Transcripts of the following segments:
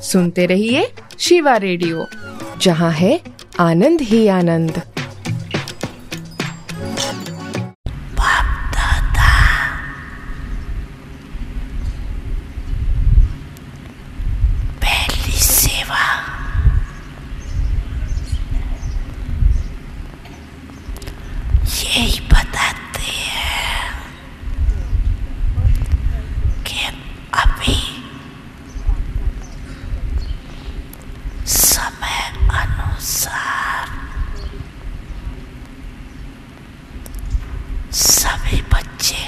सुनते रहिए शिवा रेडियो, जहाँ है आनंद ही आनंद। यही बताते हैं कि अभी समय अनुसार सभी बच्चे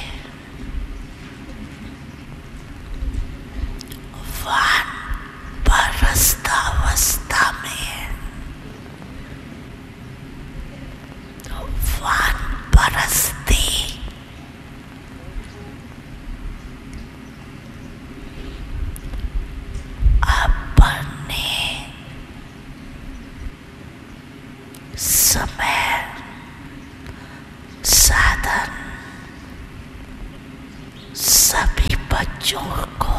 वानप्रस्थावस्था में वानप्रस्थी अपने समय साधन सभी बच्चों को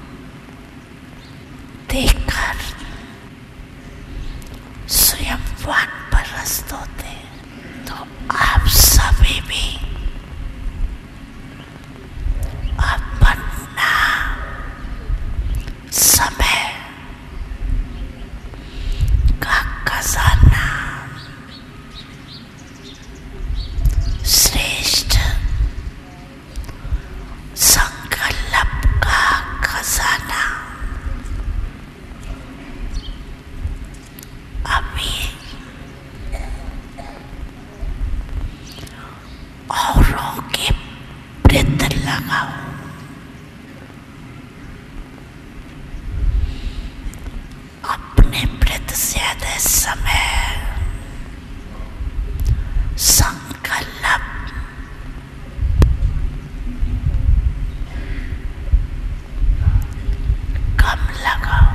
देखकर स्वयं वानप्रस्थ होते। तो आप सभी भी अपना समय का खजाना श्रेष्ठ संकल्प का खजाना अभी औरों के प्रति लगाओ। अपने प्रति ज्यादा समय संकल्प कम लगाओ।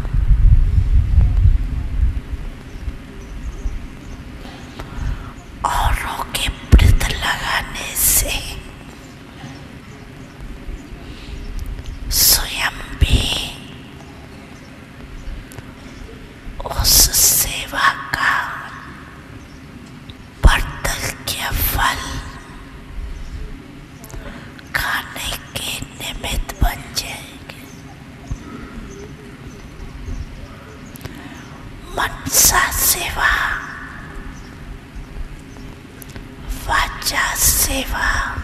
औरों के प्रति लगाने से स्वयं भी उस सेवा का प्रतिज्ञा फल खाने के निमित्त बन जाएंगे। मनसा सेवा, वाचा सेवा,